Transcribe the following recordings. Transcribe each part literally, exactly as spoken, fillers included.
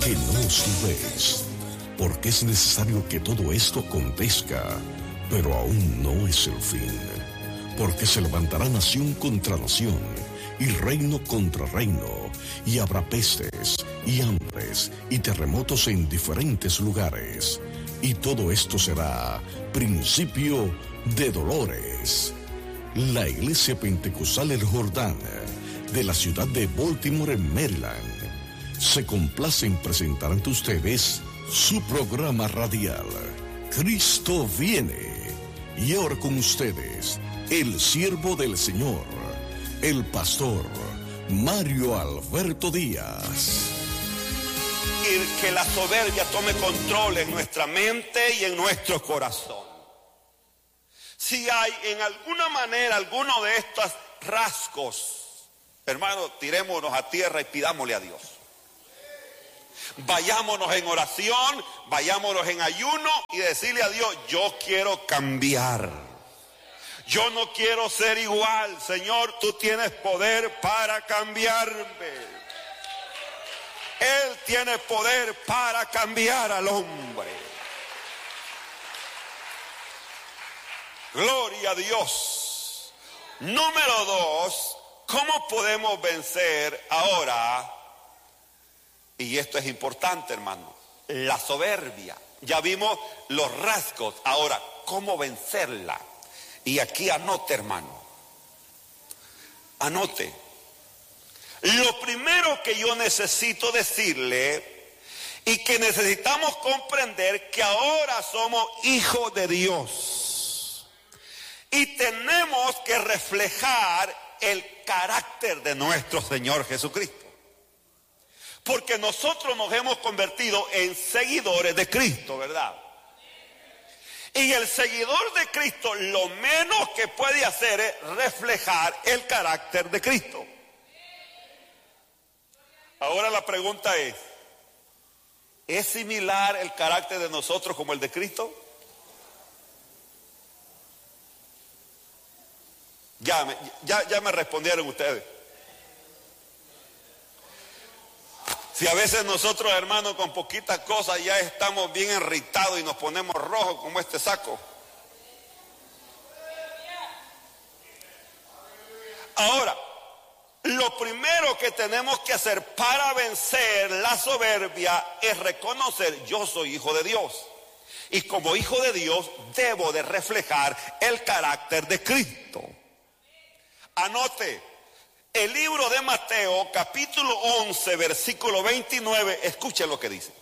que no lo ves, porque es necesario que todo esto acontezca, pero aún no es el fin, porque se levantará nación contra nación, y reino contra reino, y habrá pestes, y hambres, y terremotos en diferentes lugares, y todo esto será principio de dolores. La Iglesia Pentecostal El Jordán, de la ciudad de Baltimore, en Maryland, se complace en presentar ante ustedes su programa radial, Cristo Viene. Y ahora con ustedes, el siervo del Señor, el pastor Mario Alberto Díaz. Y que la soberbia tome control en nuestra mente y en nuestro corazón. Si hay en alguna manera alguno de estos rasgos, hermano, tirémonos a tierra y pidámosle a Dios. Vayámonos en oración, vayámonos en ayuno y decirle a Dios, yo quiero cambiar. Yo no quiero ser igual. Señor, tú tienes poder para cambiarme. Él tiene poder para cambiar al hombre. Gloria a Dios. Número dos, ¿cómo podemos vencer ahora? Y esto es importante, hermano, la soberbia. Ya vimos los rasgos. Ahora, ¿cómo vencerla? Y aquí anote, hermano. Anote. Lo primero que yo necesito decirle y que necesitamos comprender que ahora somos hijos de Dios. Y tenemos que reflejar el carácter de nuestro Señor Jesucristo. Porque nosotros nos hemos convertido en seguidores de Cristo, ¿verdad? Y el seguidor de Cristo lo menos que puede hacer es reflejar el carácter de Cristo. Ahora la pregunta es, ¿es similar el carácter de nosotros como el de Cristo? Ya me, ya, ya me respondieron ustedes. Si a veces nosotros, hermanos, con poquitas cosas ya estamos bien irritados y nos ponemos rojos como este saco. Ahora, lo primero que tenemos que hacer para vencer la soberbia es reconocer, yo soy hijo de Dios. Y como hijo de Dios debo de reflejar el carácter de Cristo. Anote, el libro de Mateo, capítulo once, versículo veintinueve, escuche lo que dice.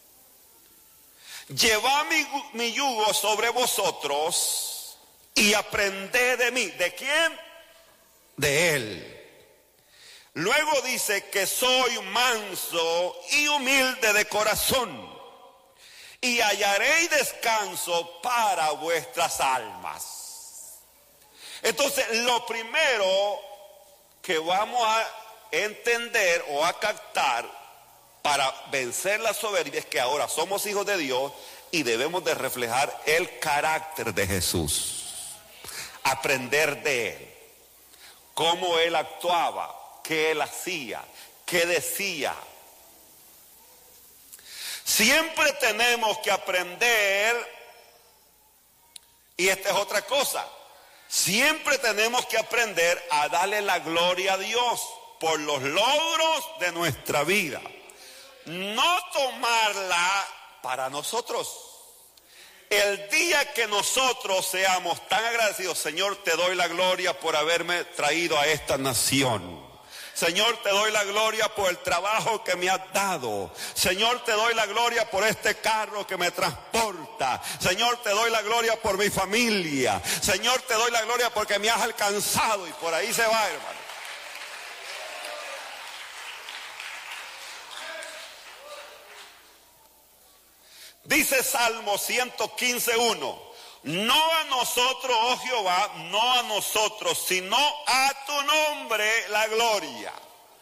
Llevad mi, mi yugo sobre vosotros y aprended de mí. ¿De quién? De Él. Luego dice que soy manso y humilde de corazón, y hallaréis descanso para vuestras almas. Entonces, lo primero que vamos a entender o a captar para vencer la soberbia es que ahora somos hijos de Dios y debemos de reflejar el carácter de Jesús. Aprender de Él, cómo Él actuaba, qué Él hacía, qué decía. Siempre tenemos que aprender, y esta es otra cosa, siempre tenemos que aprender a darle la gloria a Dios por los logros de nuestra vida. No tomarla para nosotros. El día que nosotros seamos tan agradecidos, Señor, te doy la gloria por haberme traído a esta nación. Señor, te doy la gloria por el trabajo que me has dado. Señor, te doy la gloria por este carro que me transporta. Señor, te doy la gloria por mi familia. Señor, te doy la gloria porque me has alcanzado. Y por ahí se va, hermano. Dice Salmo ciento quince, uno. No a nosotros, oh Jehová, no a nosotros, sino a tu nombre la gloria.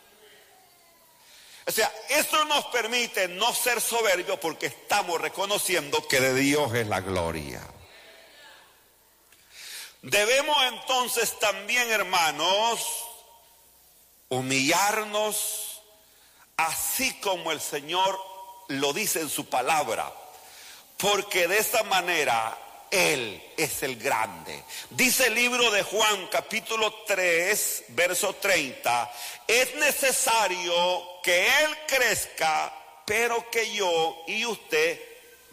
O sea, eso nos permite no ser soberbios porque estamos reconociendo que de Dios es la gloria. Debemos entonces también, hermanos, humillarnos así como el Señor lo dice en su palabra, porque de esta manera Él es el grande. Dice el libro de Juan, capítulo tres, verso treinta, es necesario que Él crezca, pero que yo y usted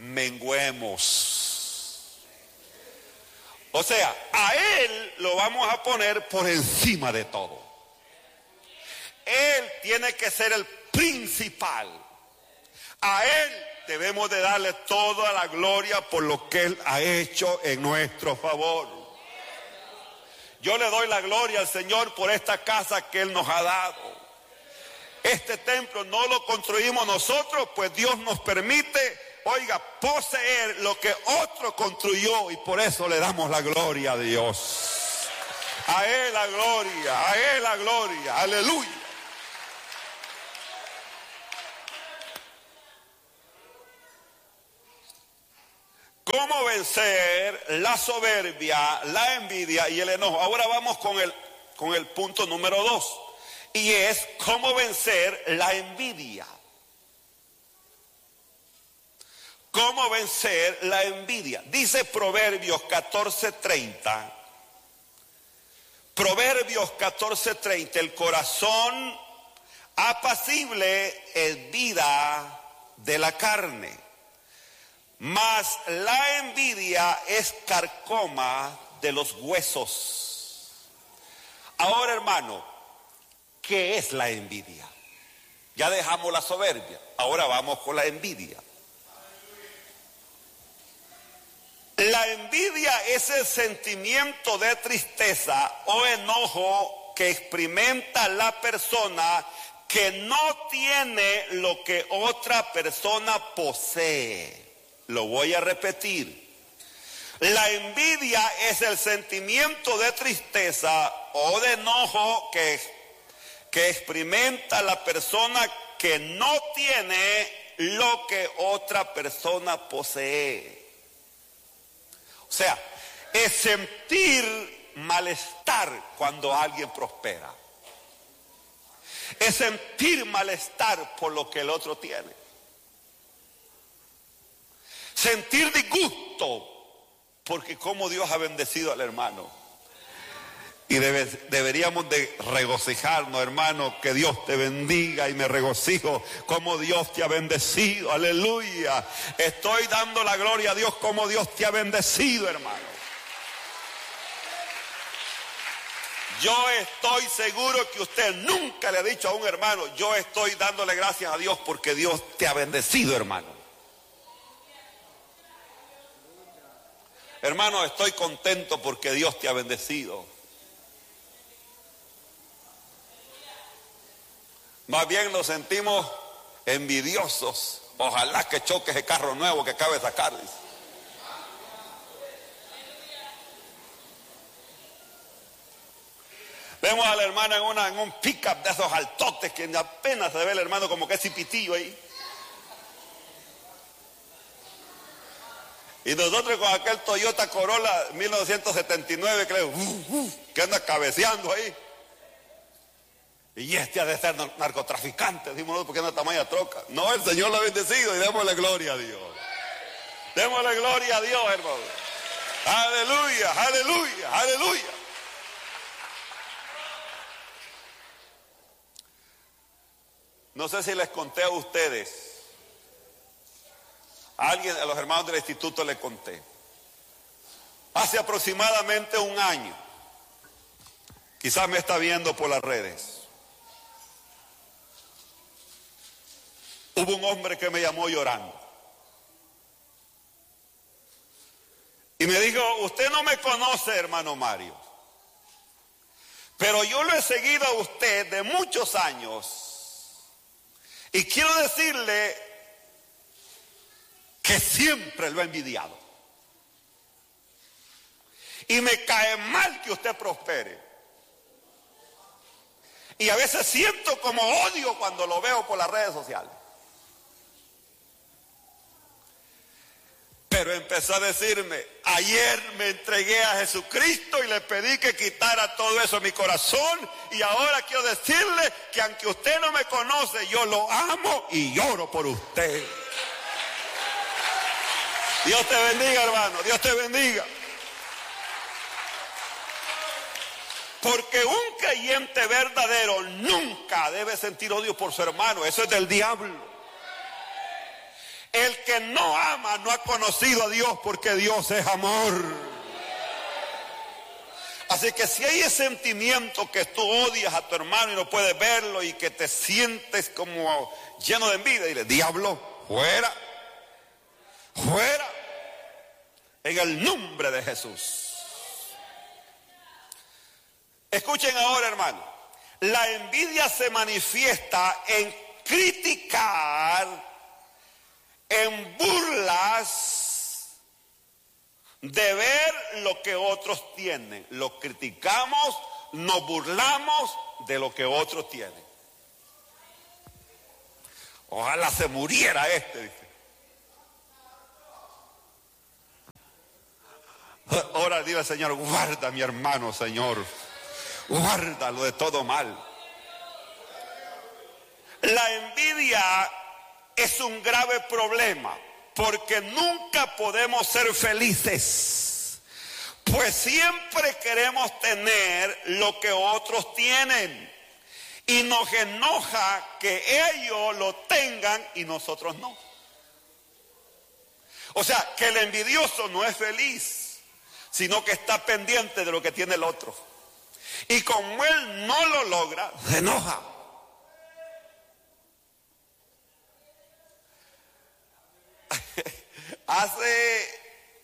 menguemos. O sea, a Él lo vamos a poner por encima de todo. Él tiene que ser el principal. A Él debemos de darle toda la gloria por lo que Él ha hecho en nuestro favor. Yo le doy la gloria al Señor por esta casa que Él nos ha dado. Este templo no lo construimos nosotros, pues Dios nos permite, oiga, poseer lo que otro construyó, y por eso le damos la gloria a Dios. A Él la gloria, a Él la gloria, aleluya. ¿Cómo vencer la soberbia, la envidia y el enojo? Ahora vamos con el, con el punto número dos. Y es cómo vencer la envidia. ¿Cómo vencer la envidia? Dice Proverbios catorce treinta. Proverbios catorce treinta. El corazón apacible es vida de la carne, mas la envidia es carcoma de los huesos. Ahora, hermano, ¿qué es la envidia? Ya dejamos la soberbia, ahora vamos con la envidia. La envidia es el sentimiento de tristeza o enojo que experimenta la persona que no tiene lo que otra persona posee. Lo voy a repetir. La envidia es el sentimiento de tristeza o de enojo que que experimenta la persona que no tiene lo que otra persona posee. O sea, es sentir malestar cuando alguien prospera. Es sentir malestar por lo que el otro tiene. Sentir disgusto porque como Dios ha bendecido al hermano. Y debe, deberíamos de regocijarnos, hermano, que Dios te bendiga, y me regocijo como Dios te ha bendecido, aleluya. Estoy dando la gloria a Dios como Dios te ha bendecido, hermano. Yo estoy seguro que usted nunca le ha dicho a un hermano, yo estoy dándole gracias a Dios porque Dios te ha bendecido, hermano. Hermano, estoy contento porque Dios te ha bendecido. Más bien nos sentimos envidiosos. Ojalá que choque ese carro nuevo que acabe de sacar. Dice. Vemos a la hermana en, una, en un pick-up de esos altotes que apenas se ve el hermano como que es cipitillo ahí. Y nosotros con aquel Toyota Corolla mil novecientos setenta y nueve, creo, uh, uh, que anda cabeceando ahí. Y este ha de ser narcotraficante, decimos nosotros, porque anda tamaña troca. No, el Señor lo ha bendecido y démosle gloria a Dios. Démosle gloria a Dios, hermano. Aleluya, aleluya, aleluya. No sé si les conté a ustedes. A alguien, a los hermanos del instituto les conté. Hace aproximadamente un año, quizás me está viendo por las redes, hubo un hombre que me llamó llorando. Y me dijo, usted no me conoce, hermano Mario, pero yo lo he seguido a usted de muchos años. Y quiero decirle que siempre lo he envidiado. Y me cae mal que usted prospere. Y a veces siento como odio cuando lo veo por las redes sociales. Pero empezó a decirme, ayer me entregué a Jesucristo y le pedí que quitara todo eso de mi corazón, y ahora quiero decirle que aunque usted no me conoce, yo lo amo y lloro por usted. Dios te bendiga, hermano, Dios te bendiga. Porque un creyente verdadero nunca debe sentir odio por su hermano. Eso es del diablo. El que no ama no ha conocido a Dios, porque Dios es amor. Así que si hay ese sentimiento que tú odias a tu hermano y no puedes verlo y que te sientes como lleno de envidia, dile: diablo, fuera, fuera, en el nombre de Jesús. Escuchen ahora, hermano, la envidia se manifiesta en criticar, en burlas de ver lo que otros tienen. Lo criticamos, nos burlamos de lo que otros tienen. Ojalá se muriera este, dice. Ahora dile al Señor: guarda a mi hermano, Señor, guárdalo de todo mal. La envidia es un grave problema, porque nunca podemos ser felices, pues siempre queremos tener lo que otros tienen, y nos enoja que ellos lo tengan y nosotros no. O sea, que el envidioso no es feliz, sino que está pendiente de lo que tiene el otro. Y como él no lo logra, se enoja. Hace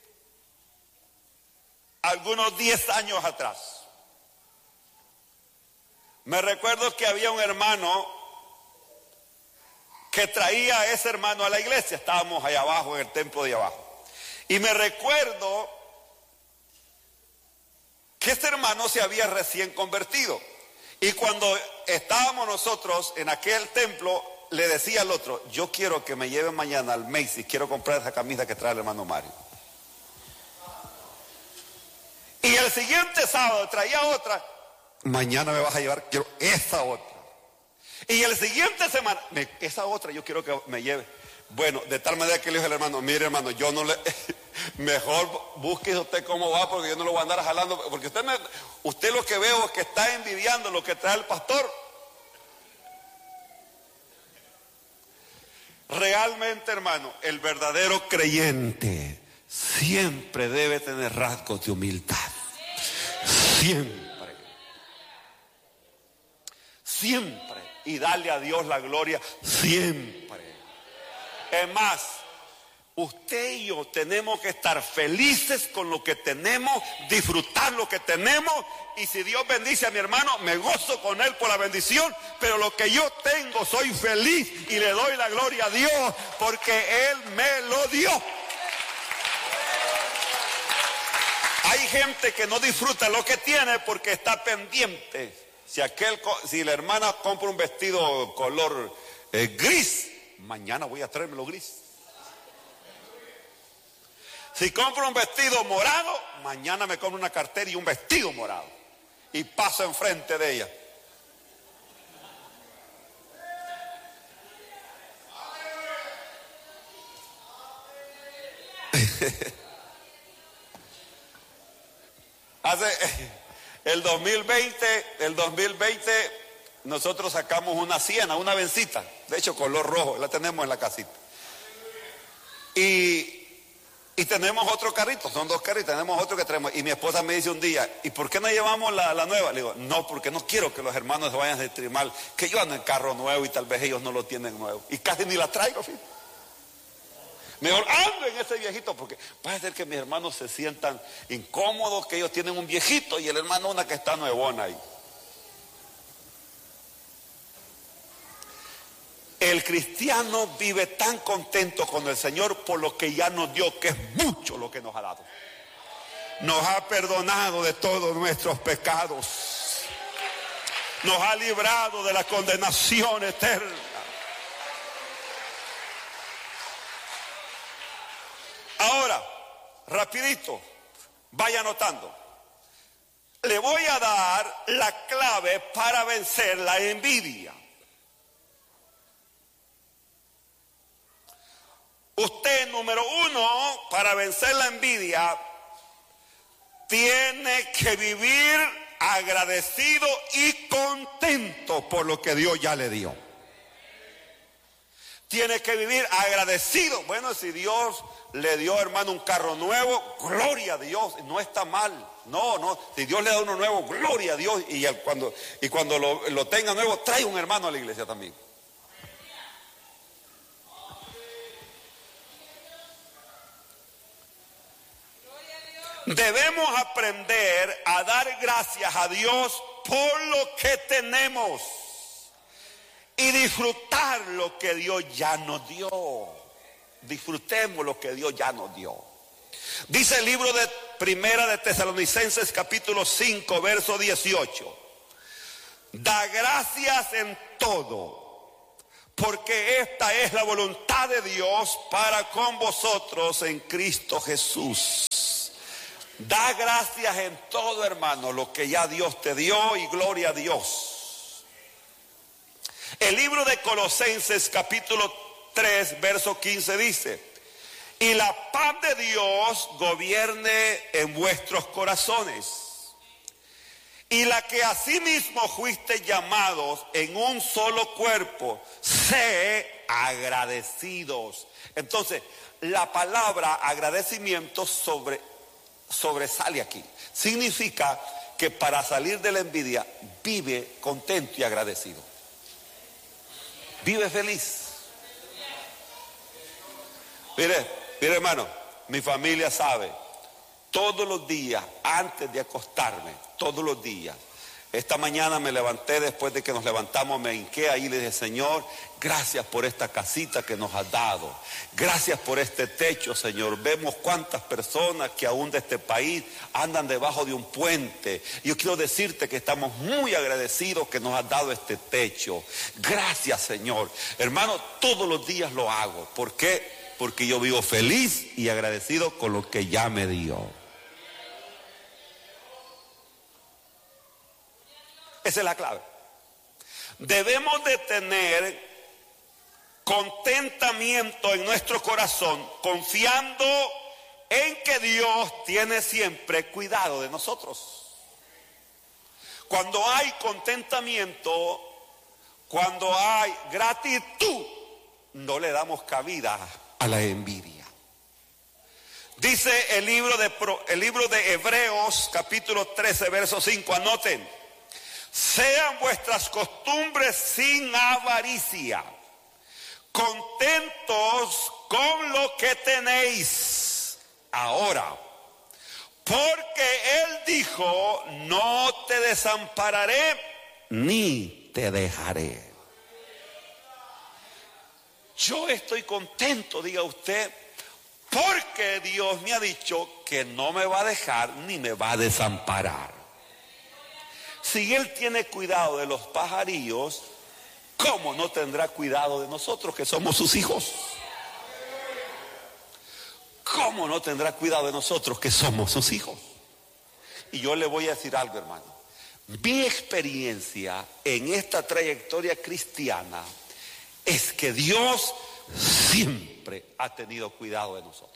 algunos diez años atrás, me recuerdo que había un hermano que traía a ese hermano a la iglesia. Estábamos allá abajo, en el templo de allá abajo. Y me recuerdo que este hermano se había recién convertido. Y cuando estábamos nosotros en aquel templo, le decía al otro: yo quiero que me lleven mañana al Macy's, quiero comprar esa camisa que trae el hermano Mario. Y el siguiente sábado traía otra: mañana me vas a llevar, quiero esa otra. Y el siguiente semana, me, esa otra yo quiero que me lleve. Bueno, de tal manera que le dijo al hermano: mire, hermano, yo no le, mejor busque usted cómo va, porque yo no lo voy a andar jalando, porque usted, me, usted lo que veo es que está envidiando lo que trae el pastor. Realmente, hermano, el verdadero creyente siempre debe tener rasgos de humildad. Siempre. Siempre. Y darle a Dios la gloria siempre. Es más, usted y yo tenemos que estar felices con lo que tenemos, disfrutar lo que tenemos. Y si Dios bendice a mi hermano, me gozo con él por la bendición. Pero lo que yo tengo, soy feliz y le doy la gloria a Dios, porque Él me lo dio. Hay gente que no disfruta lo que tiene porque está pendiente. Si aquel, si la hermana compra un vestido color eh, gris, mañana voy a traérmelo gris. Si compro un vestido morado, mañana me compro una cartera y un vestido morado. Y paso enfrente de ella. Hace el dos mil veinte, el dos mil veinte nosotros sacamos una Siena, una Vencita, de hecho color rojo, la tenemos en la casita. Y Y tenemos otro carrito, son dos carritos, tenemos otro que traemos. Y mi esposa me dice un día: ¿y por qué no llevamos la, la nueva? Le digo: no, porque no quiero que los hermanos se vayan a sentir mal, que yo ando en carro nuevo y tal vez ellos no lo tienen nuevo. Y casi ni la traigo, fíjate. Mejor ando en ese viejito, porque puede ser que mis hermanos se sientan incómodos, que ellos tienen un viejito y el hermano una que está nuevona ahí. El cristiano vive tan contento con el Señor por lo que ya nos dio, que es mucho lo que nos ha dado. Nos ha perdonado de todos nuestros pecados. Nos ha librado de la condenación eterna. Ahora, rapidito, vaya anotando. Le voy a dar la clave para vencer la envidia. Usted, número uno, para vencer la envidia, tiene que vivir agradecido y contento por lo que Dios ya le dio. Tiene que vivir agradecido. Bueno, si Dios le dio, hermano, un carro nuevo, gloria a Dios, no está mal. No, no, si Dios le da uno nuevo, gloria a Dios. Y el, cuando, y cuando lo, lo tenga nuevo, trae un hermano a la iglesia también. Debemos aprender a dar gracias a Dios por lo que tenemos y disfrutar lo que Dios ya nos dio. Disfrutemos lo que Dios ya nos dio. Dice el libro de Primera de Tesalonicenses capítulo cinco verso dieciocho. Da gracias en todo, porque esta es la voluntad de Dios para con vosotros en Cristo Jesús. Da gracias en todo, hermano, lo que ya Dios te dio, y gloria a Dios. El libro de Colosenses capítulo tres verso quince dice: y la paz de Dios gobierne en vuestros corazones, y la que asimismo fuiste llamados en un solo cuerpo, sé agradecidos. Entonces, la palabra agradecimiento sobre sobresale aquí. Significa que para salir de la envidia, vive contento y agradecido. Vive feliz. Mire, mire hermano, mi familia sabe, todos los días, antes de acostarme, todos los días, esta mañana me levanté, después de que nos levantamos, me hinqué ahí y le dije: Señor, gracias por esta casita que nos has dado. Gracias por este techo, Señor. Vemos cuántas personas que aún de este país andan debajo de un puente. Yo quiero decirte que estamos muy agradecidos que nos has dado este techo. Gracias, Señor. Hermano, todos los días lo hago. ¿Por qué? Porque yo vivo feliz y agradecido con lo que ya me dio. Esa es la clave. Debemos de tener contentamiento en nuestro corazón, confiando en que Dios tiene siempre cuidado de nosotros. Cuando hay contentamiento, cuando hay gratitud, no le damos cabida a la envidia. Dice el libro de, el libro de Hebreos capítulo trece verso cinco, anoten: sean vuestras costumbres sin avaricia, contentos con lo que tenéis ahora, porque Él dijo: no te desampararé ni te dejaré. Yo estoy contento, diga usted, porque Dios me ha dicho que no me va a dejar ni me va a desamparar. Si Él tiene cuidado de los pajarillos, ¿cómo no tendrá cuidado de nosotros que somos sus hijos? ¿Cómo no tendrá cuidado de nosotros que somos sus hijos? Y yo le voy a decir algo, hermano. Mi experiencia en esta trayectoria cristiana es que Dios siempre ha tenido cuidado de nosotros.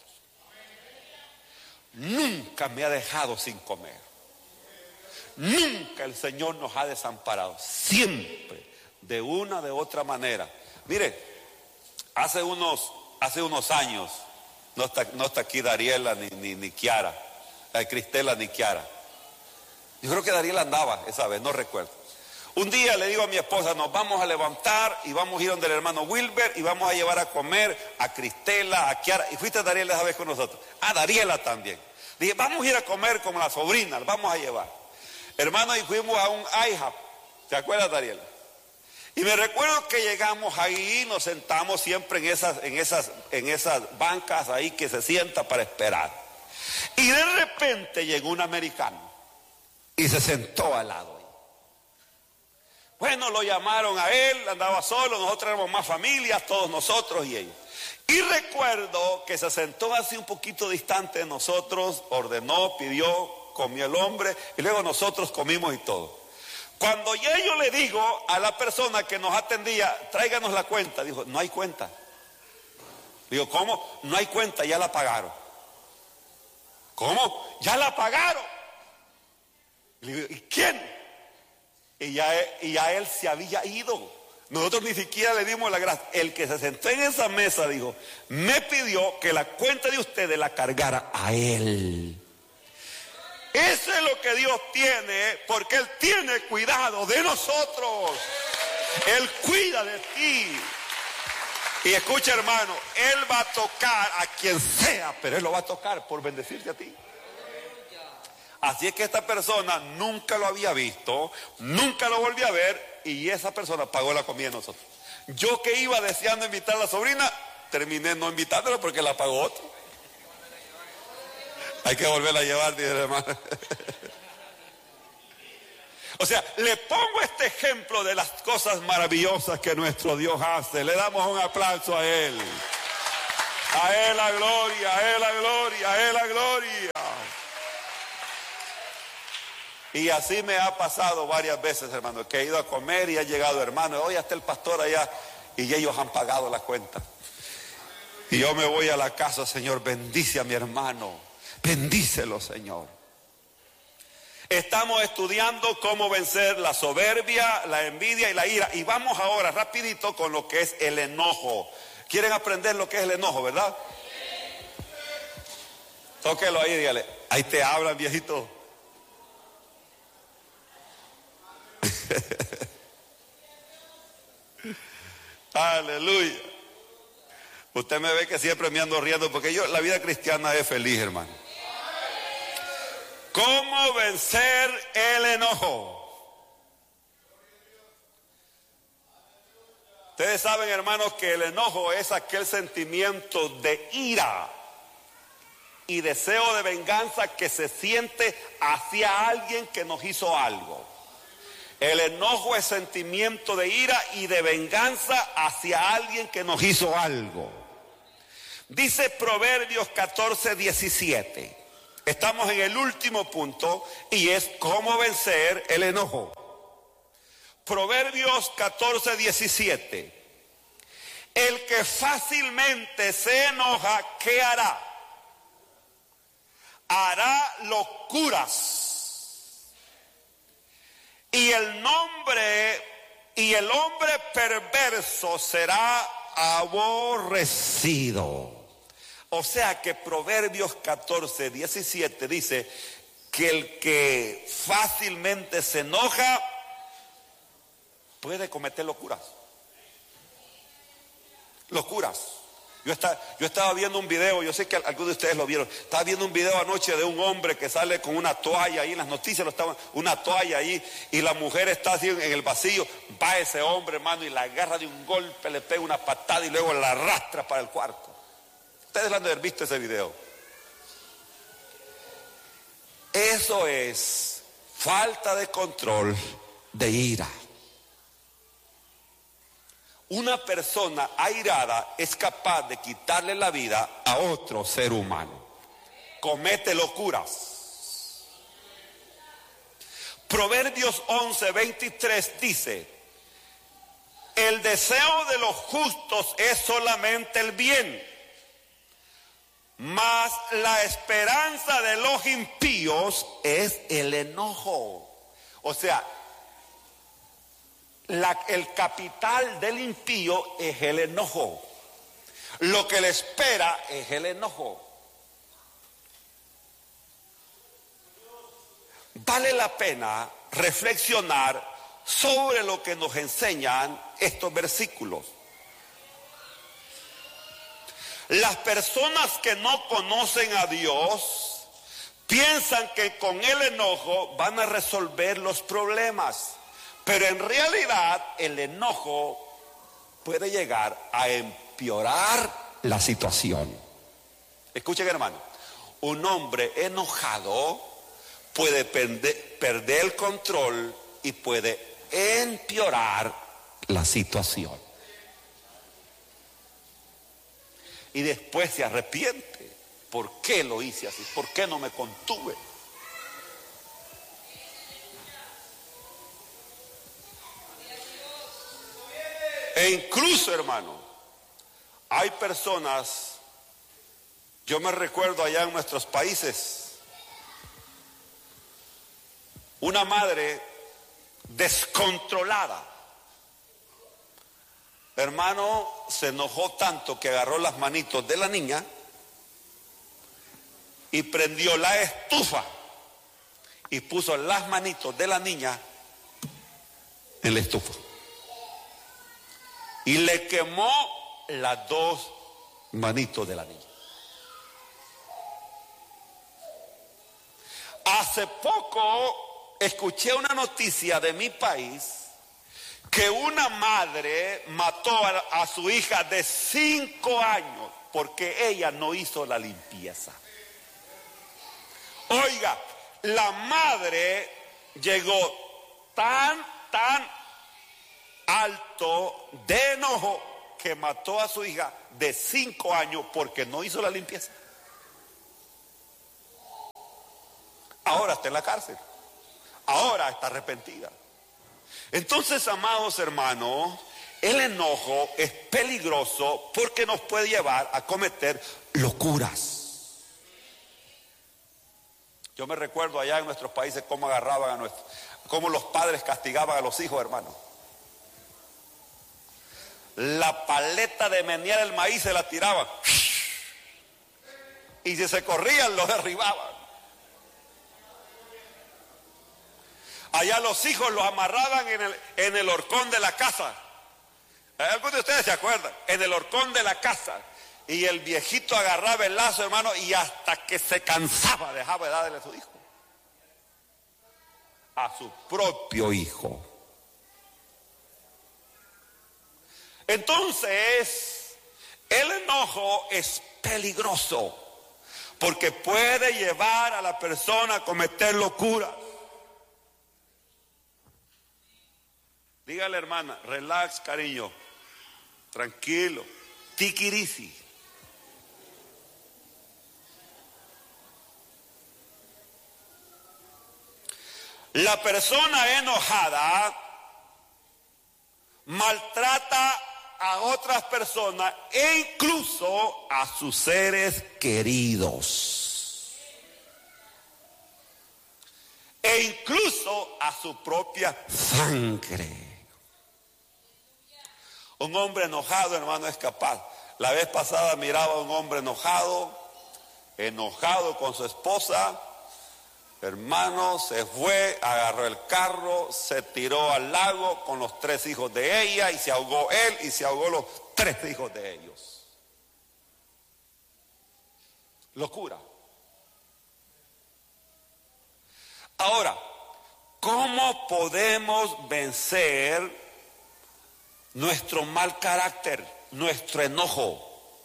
Nunca me ha dejado sin comer. Nunca el Señor nos ha desamparado. Siempre, de una de otra manera. Mire, hace unos, hace unos años, no está, no está aquí Dariela ni, ni, ni Kiara, eh, Cristela ni Kiara. Yo creo que Dariela andaba esa vez, no recuerdo. Un día le digo a mi esposa: nos vamos a levantar y vamos a ir donde el hermano Wilber y vamos a llevar a comer a Cristela, a Kiara. Y fuiste Dariela esa vez con nosotros. A Dariela también. Dije: vamos a ir a comer con la sobrina, vamos a llevar. Hermano, y fuimos a un I HOP. ¿Se acuerda, Dariela? Y me recuerdo que llegamos ahí, nos sentamos siempre en esas, en esas, en esas bancas ahí que se sienta para esperar. Y de repente llegó un americano y se sentó al lado. Bueno, lo llamaron a él, andaba solo, nosotros éramos más familias, todos nosotros y ellos. Y recuerdo que se sentó así un poquito distante de nosotros, ordenó, pidió, comió el hombre y luego nosotros comimos y todo. Cuando ya yo le digo a la persona que nos atendía: tráiganos la cuenta, dijo: no hay cuenta. Digo, ¿cómo? No hay cuenta, ya la pagaron. ¿Cómo? Ya la pagaron. Le digo, ¿y quién? Y ya, y ya él se había ido. Nosotros ni siquiera le dimos la gracia. El que se sentó en esa mesa dijo, me pidió que la cuenta de ustedes la cargara a él. Eso es lo que Dios tiene, porque Él tiene cuidado de nosotros. Él cuida de ti. Y escucha, hermano, Él va a tocar a quien sea, pero Él lo va a tocar por bendecirte a ti. Así es que esta persona nunca lo había visto, nunca lo volví a ver, y esa persona pagó la comida de nosotros. Yo que iba deseando invitar a la sobrina, terminé no invitándola porque la pagó otro. Hay que volverla a llevar, dice el hermano. O sea, le pongo este ejemplo de las cosas maravillosas que nuestro Dios hace. Le damos un aplauso a Él. A Él la gloria, a Él la gloria, a Él la gloria. Y así me ha pasado varias veces, hermano, que he ido a comer y ha llegado hermano, oye, está el pastor allá, y ellos han pagado la cuenta. Y yo me voy a la casa, Señor, bendice a mi hermano, bendícelo, Señor. Estamos estudiando cómo vencer la soberbia, la envidia y la ira. Y vamos ahora rapidito con lo que es el enojo. ¿Quieren aprender lo que es el enojo, verdad? Tóquelo ahí, dígale, ahí te hablan, viejito. Aleluya. Usted me ve que siempre me ando riendo porque yo, la vida cristiana es feliz, hermano. ¿Cómo vencer el enojo? Ustedes saben, hermanos, que el enojo es aquel sentimiento de ira y deseo de venganza que se siente hacia alguien que nos hizo algo. El enojo es sentimiento de ira y de venganza hacia alguien que nos hizo algo. Dice Proverbios catorce, diecisiete. Estamos en el último punto y es cómo vencer el enojo. Proverbios catorce, diecisiete. El que fácilmente se enoja, ¿qué hará? Hará locuras. Y el nombre y el hombre perverso será aborrecido. O sea que Proverbios catorce, diecisiete dice que el que fácilmente se enoja puede cometer locuras. Locuras. Yo estaba, yo estaba viendo un video, yo sé que algunos de ustedes lo vieron. Estaba viendo un video anoche de un hombre que sale con una toalla ahí, en las noticias lo estaban, una toalla ahí, y la mujer está así en el vacío. Va ese hombre, hermano, y la agarra de un golpe, le pega una patada y luego la arrastra para el cuarto. Ustedes han de haber visto ese video. Eso es falta de control de ira. Una persona airada es capaz de quitarle la vida a otro ser humano. Comete locuras. Proverbios once, veintitrés dice: el deseo de los justos es solamente el bien, mas la esperanza de los impíos es el enojo. O sea, La, el capital del impío es el enojo. Lo que le espera es el enojo. Vale la pena reflexionar sobre lo que nos enseñan estos versículos. Las personas que no conocen a Dios piensan que con el enojo van a resolver los problemas. Pero en realidad el enojo puede llegar a empeorar la situación. Escuchen, hermano, un hombre enojado puede perder, perder el control y puede empeorar la situación. Y después se arrepiente. ¿Por qué lo hice así? ¿Por qué no me contuve? E incluso, hermano, hay personas, yo me recuerdo allá en nuestros países, una madre descontrolada, hermano, se enojó tanto que agarró las manitos de la niña y prendió la estufa y puso las manitos de la niña en la estufa y le quemó las dos manitos de la niña. Hace poco escuché una noticia de mi país que una madre mató a, a su hija de cinco años porque ella no hizo la limpieza. Oiga, la madre llegó tan, tan alto de enojo que mató a su hija de cinco años porque no hizo la limpieza. Ahora está en la cárcel. Ahora está arrepentida. Entonces, amados hermanos, el enojo es peligroso porque nos puede llevar a cometer locuras. Yo me recuerdo allá en nuestros países cómo agarraban a nuestros, cómo los padres castigaban a los hijos, hermanos. La paleta de menear el maíz se la tiraban y si se corrían los derribaban. Allá los hijos los amarraban en el, en el horcón de la casa. Algunos de ustedes se acuerdan, en el horcón de la casa. Y el viejito agarraba el lazo, hermano, y hasta que se cansaba dejaba de darle a su hijo. A su propio hijo. Entonces, el enojo es peligroso porque puede llevar a la persona a cometer locuras. Dígale, hermana, relax, cariño, tranquilo, tiquirisi. La persona enojada maltrata a otras personas e incluso a sus seres queridos. E incluso a su propia sangre. Un hombre enojado, hermano, es capaz. La vez pasada miraba a un hombre enojado, enojado con su esposa. Hermano, se fue, agarró el carro, se tiró al lago con los tres hijos de ella y se ahogó él y se ahogó los tres hijos de ellos. Locura. Ahora, ¿cómo podemos vencer nuestro mal carácter, nuestro enojo?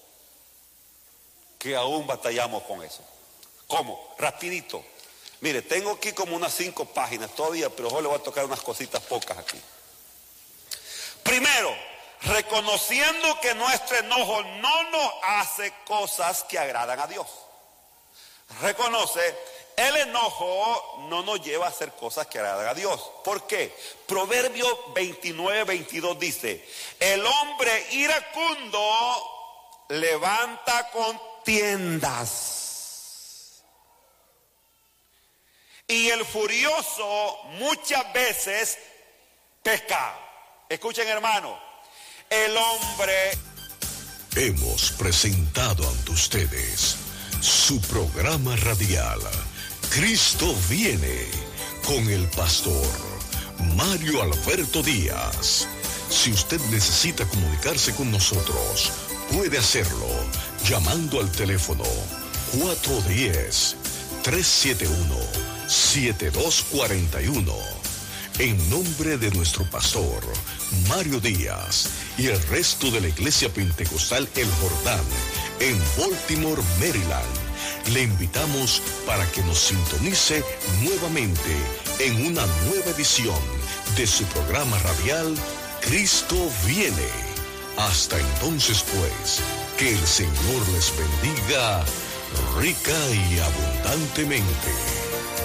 Que aún batallamos con eso. ¿Cómo? Rapidito. Mire, tengo aquí como unas cinco páginas todavía, pero hoy le voy a tocar unas cositas pocas aquí. Primero, reconociendo que nuestro enojo no nos hace cosas que agradan a Dios. Reconoce, el enojo no nos lleva a hacer cosas que agradan a Dios. ¿Por qué? Proverbio veintinueve, veintidós dice, el hombre iracundo levanta contiendas. Y el furioso muchas veces peca. Escuchen, hermano, el hombre... Hemos presentado ante ustedes su programa radial, Cristo viene, con el pastor Mario Alberto Díaz. Si usted necesita comunicarse con nosotros, puede hacerlo llamando al teléfono cuatro uno cero, tres siete uno, siete dos cuatro uno. En nombre de nuestro pastor Mario Díaz y el resto de la Iglesia Pentecostal El Jordán en Baltimore, Maryland, le invitamos para que nos sintonice nuevamente en una nueva edición de su programa radial Cristo viene. Hasta entonces, pues, que el Señor les bendiga rica y abundantemente.